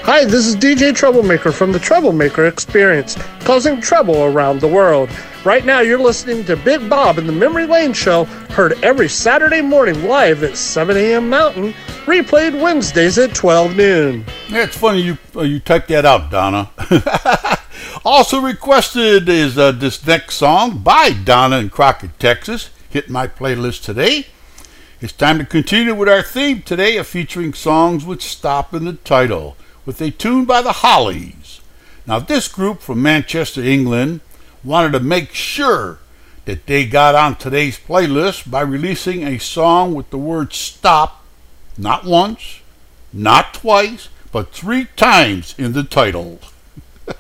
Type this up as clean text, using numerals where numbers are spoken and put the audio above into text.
Hi, this is DJ Troublemaker from the Troublemaker Experience, causing trouble around the world. Right now, you're listening to Big Bob and the Memory Lane Show, heard every Saturday morning live at 7 a.m. Mountain, replayed Wednesdays at 12 noon. Yeah, it's funny you typed that out, Donna. Also requested is this next song by Donna in Crockett, Texas. Hit my playlist today. It's time to continue with our theme today of featuring songs with stop in the title, with a tune by the Hollies. Now, this group from Manchester, England, wanted to make sure that they got on today's playlist by releasing a song with the word stop, not once, not twice, but 3 times in the title.